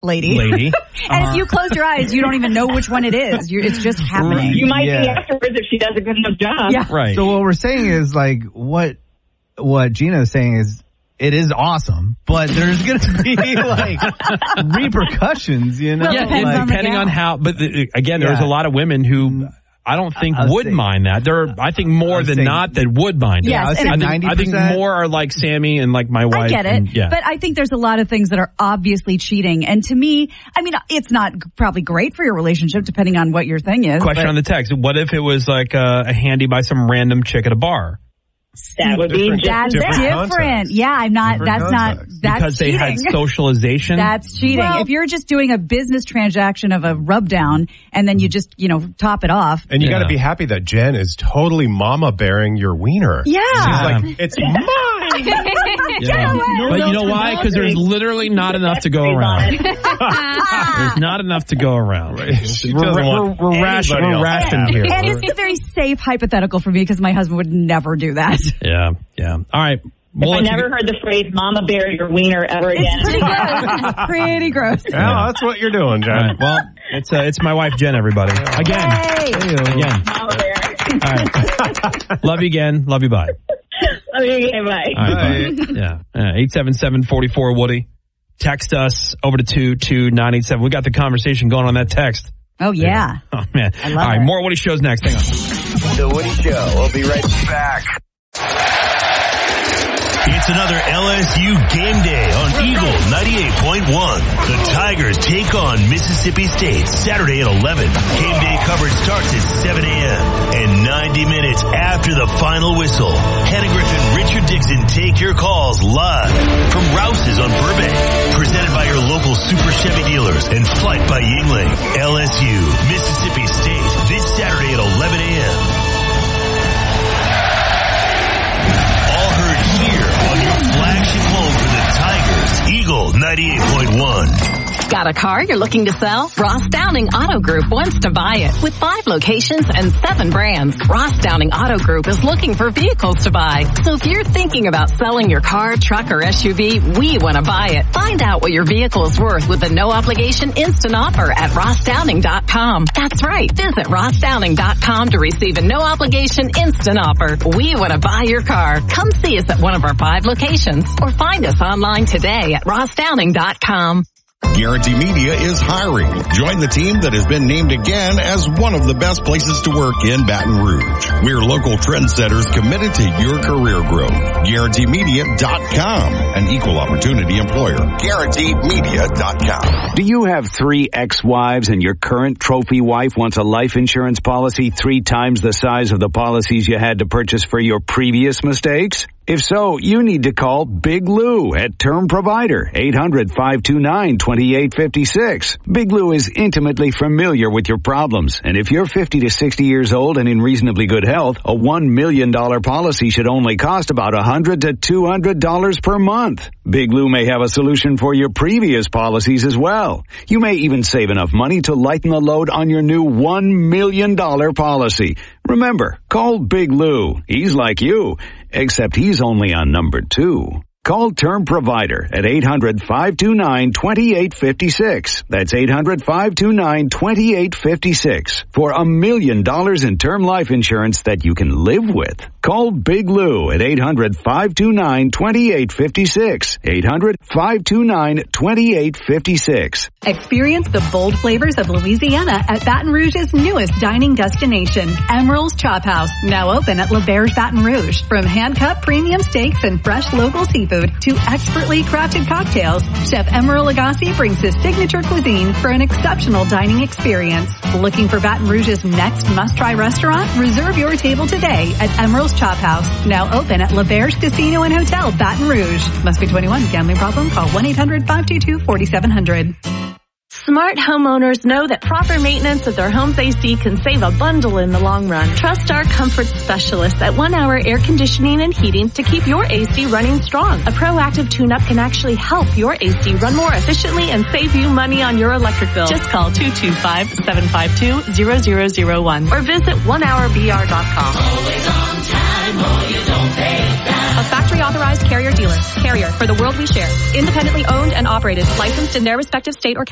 lady. And if you close your eyes, you don't even know which one it is. It's just happening. You might be afterwards if she does a good enough job. Yeah. Right. So what we're saying is like what Gina is saying is it is awesome, but there's going to be like repercussions, you know? Well, Yeah, depending on how. But again, there's a lot of women who I don't think would mind that. There are, I think more than not that would mind it. Yes, I think more are like Sammy and like my wife. I get it, but I think there's a lot of things that are obviously cheating. And to me, I mean, it's not probably great for your relationship, depending on what your thing is. Question on the text: what if it was like a handy by some random chick at a bar? That would be That's different. Yeah, I'm not. That's because cheating. they had socialization. That's cheating. Well, if you're just doing a business transaction of a rub down and then you just top it off. And you got to be happy that Jen is totally mama bearing your wiener. Yeah, she's like, it's mine. But you know why? Because there's literally not enough to go around. There's not enough to go around. We're rationed here. And it's a very safe hypothetical for me because my husband would never do that. Yeah. All right. I never heard the phrase "mama bear your wiener" ever again. It's pretty gross. It's pretty gross. Yeah, that's what you're doing, Jen. Right. Well, it's my wife Jen. Everybody, again. Mama bear. All right. Love you again. Love you. Bye. Love you again. Bye. All right, bye. Yeah. 877-44 Woody. Text us over to 22987. We got the conversation going on that text. Oh yeah. Oh man. I love All right. it. More Woody shows next. Hang on. The Woody Show. We'll be right back. It's another LSU game day on Eagle 98.1. The Tigers take on Mississippi State Saturday at 11. Game day coverage starts at 7 a.m. and 90 minutes after the final whistle. Hannah Griffin, Richard Dixon take your calls live from Rouse's on Burbank. Presented by your local Super Chevy dealers and Flight by Yingling. LSU, Mississippi State this Saturday at 11 a.m. Flagship home for the Tigers, Eagle 98.1. Got a car you're looking to sell? Ross Downing Auto Group wants to buy it. With 5 locations and 7 brands, Ross Downing Auto Group is looking for vehicles to buy. So if you're thinking about selling your car, truck, or SUV, we want to buy it. Find out what your vehicle is worth with a no-obligation instant offer at rossdowning.com. That's right. Visit rossdowning.com to receive a no-obligation instant offer. We want to buy your car. Come see us at one of our 5 locations or find us online today at rossdowning.com. Guarantee Media is hiring. Join the team that has been named again as one of the best places to work in Baton Rouge. We're local trendsetters committed to your career growth. GuaranteeMedia.com, an equal opportunity employer. GuaranteeMedia.com. Do you have 3 ex-wives and your current trophy wife wants a life insurance policy 3 times the size of the policies you had to purchase for your previous mistakes? If so, you need to call Big Lou at Term Provider, 800-529-2856. Big Lou is intimately familiar with your problems, and if you're 50 to 60 years old and in reasonably good health, a $1 million policy should only cost about $100 to $200 per month. Big Lou may have a solution for your previous policies as well. You may even save enough money to lighten the load on your new $1 million policy. Remember, call Big Lou. He's like you, except he's only on number 2. Call Term Provider at 800-529-2856. That's 800-529-2856 for $1 million in term life insurance that you can live with. Call Big Lou at 800-529-2856. 800-529-2856. Experience the bold flavors of Louisiana at Baton Rouge's newest dining destination, Emeril's Chop House, now open at L'Auberge Baton Rouge. From hand-cut premium steaks and fresh local seafood to expertly crafted cocktails, Chef Emeril Lagasse brings his signature cuisine for an exceptional dining experience. Looking for Baton Rouge's next must-try restaurant? Reserve your table today at Emeril's Chop House, now open at L'Auberge Casino and Hotel, Baton Rouge. Must be 21. Gambling problem? Call 1-800-522-4700. Smart homeowners know that proper maintenance of their home's AC can save a bundle in the long run. Trust our comfort specialists at 1 Hour Air Conditioning and Heating to keep your AC running strong. A proactive tune-up can actually help your AC run more efficiently and save you money on your electric bill. Just call 225-752-0001 or visit onehourbr.com. Always on time or you don't pay time. A factory authorized Carrier dealer. Carrier, for the world we share. Independently owned and operated, licensed in their respective state or